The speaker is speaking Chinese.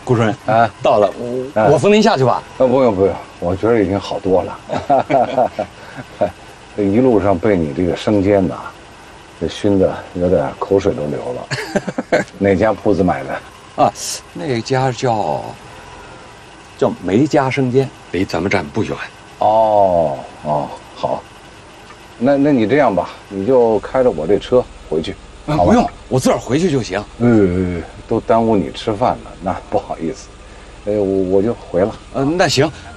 顾主任啊， 到了，我扶您下去吧。 不用不用，我觉得已经好多了。这一路上被你这个生煎呐，这熏的有点口水都流了。哪家铺子买的？ 啊，那家叫梅家生煎，离咱们站不远。 哦，好。那你这样吧，你就开着我这车回去。 不用，我自个儿回去就行。 都耽误你吃饭了，那不好意思。我就回了。 那行，